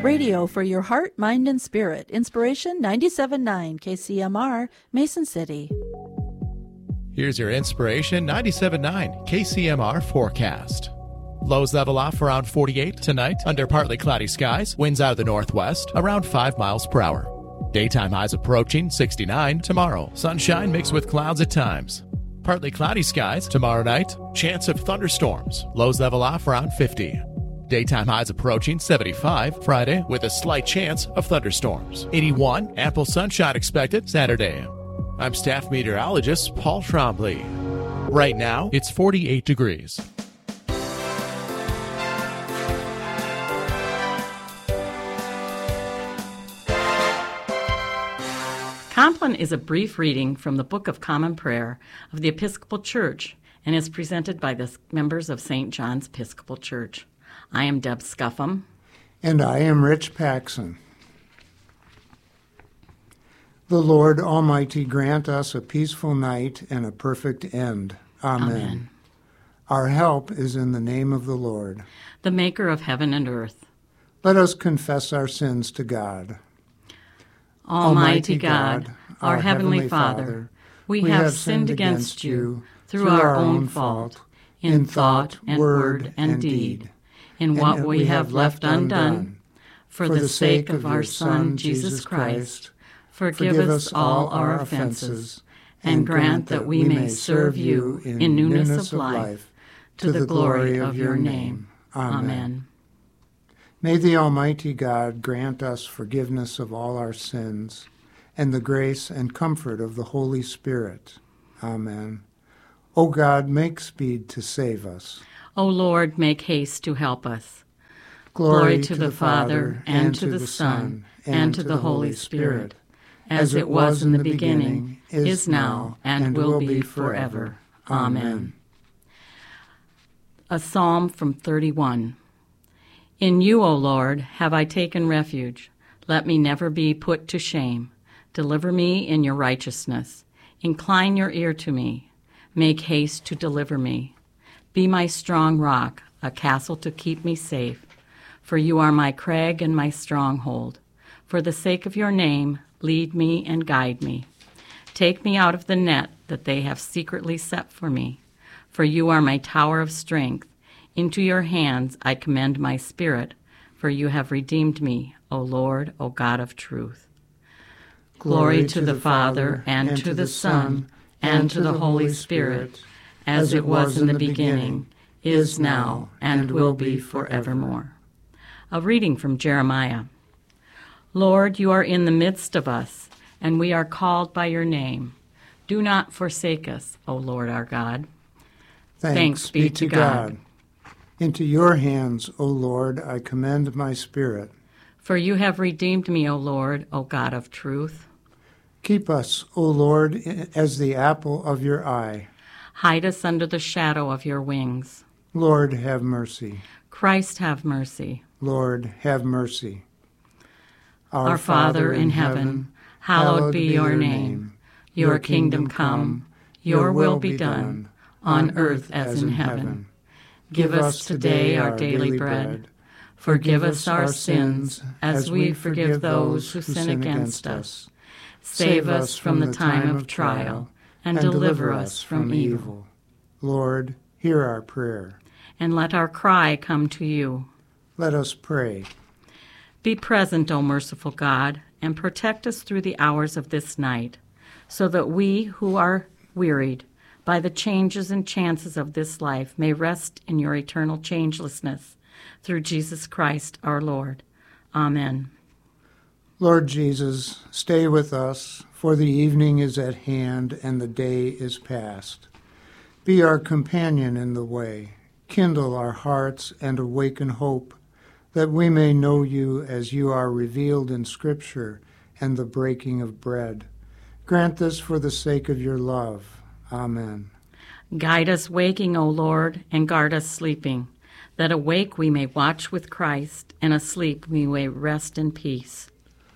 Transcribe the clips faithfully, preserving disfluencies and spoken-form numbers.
Radio for your heart, mind, and spirit. Inspiration ninety-seven point nine K C M R, Mason City. Here's your Inspiration ninety-seven point nine K C M R forecast. Lows level off around forty-eight tonight under partly cloudy skies. Winds out of the northwest around five miles per hour. Daytime highs approaching sixty-nine tomorrow. Sunshine mixed with clouds at times. Partly cloudy skies tomorrow night. Chance of thunderstorms. Lows level off around fifty. Daytime highs approaching seventy-five Friday with a slight chance of thunderstorms. eighty-one, ample sunshine expected Saturday. I'm staff meteorologist Paul Trombley. Right now, it's forty-eight degrees. Compline is a brief reading from the Book of Common Prayer of the Episcopal Church and is presented by the members of Saint John's Episcopal Church. I am Deb Scuffham. And I am Rich Paxson. The Lord Almighty grant us a peaceful night and a perfect end. Amen. Amen. Our help is in the name of the Lord, the maker of heaven and earth. Let us confess our sins to God. Almighty God, our Heavenly Father, we have sinned against you through our own fault, in thought and word and deed, in what we have left undone. For the sake of our Son, Jesus Christ, forgive us all our offenses, and grant that we may serve you in newness of life, to the glory of your name. Amen. May the Almighty God grant us forgiveness of all our sins and the grace and comfort of the Holy Spirit. Amen. O God, make speed to save us. O Lord, make haste to help us. Glory, Glory to, to the, the Father, and, and to the Son, and, and to the Holy Spirit, as it was in the beginning, is now, and, and will be forever. Amen. A Psalm from thirty-one. In you, O Lord, have I taken refuge. Let me never be put to shame. Deliver me in your righteousness. Incline your ear to me. Make haste to deliver me. Be my strong rock, a castle to keep me safe. For you are my crag and my stronghold. For the sake of your name, lead me and guide me. Take me out of the net that they have secretly set for me. For you are my tower of strength. Into your hands I commend my spirit, for you have redeemed me, O Lord, O God of truth. Glory, Glory to, to the Father, and, and to the Son, and to the Holy Spirit, as it was in the beginning, is now, and will be forevermore. A reading from Jeremiah. Lord, you are in the midst of us, and we are called by your name. Do not forsake us, O Lord our God. Thanks, Thanks be to God. God. Into your hands, O Lord, I commend my spirit. For you have redeemed me, O Lord, O God of truth. Keep us, O Lord, as the apple of your eye. Hide us under the shadow of your wings. Lord, have mercy. Christ, have mercy. Lord, have mercy. Our, Our Father in heaven, hallowed be your name. Your kingdom come, your will be done, on earth as in heaven. Give us today our daily bread. Forgive us our sins, as we forgive those who sin against us. Save us from the time of trial, and deliver us from evil. Lord, hear our prayer. And let our cry come to you. Let us pray. Be present, O merciful God, and protect us through the hours of this night, so that we who are wearied by the changes and chances of this life may rest in your eternal changelessness, through Jesus Christ our Lord. Amen. Lord Jesus, stay with us, for the evening is at hand and the day is past. Be our companion in the way. Kindle our hearts and awaken hope, that we may know you as you are revealed in Scripture and the breaking of bread. Grant this for the sake of your love. Amen. Guide us waking, O Lord, and guard us sleeping, that awake we may watch with Christ, and asleep we may rest in peace.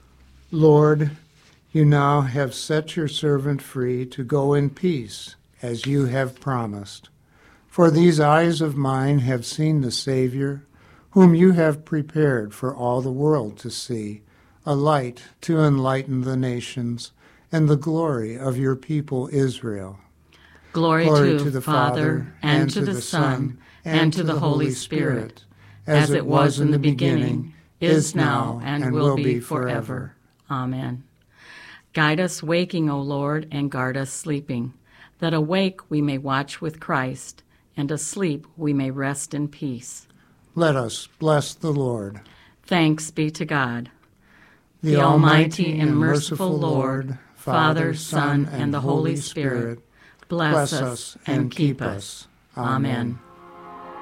Lord, you now have set your servant free to go in peace, as you have promised. For these eyes of mine have seen the Savior, whom you have prepared for all the world to see, a light to enlighten the nations, and the glory of your people Israel. Glory, Glory to, to the Father, and to the Son, and to the Holy Spirit, as it was in the beginning, is now, and will be forever. Amen. Guide us waking, O Lord, and guard us sleeping, that awake we may watch with Christ, and asleep we may rest in peace. Let us bless the Lord. Thanks be to God. The, the Almighty Almighty and merciful Lord, Father, Son, and the Holy Spirit, bless us and keep us. Amen.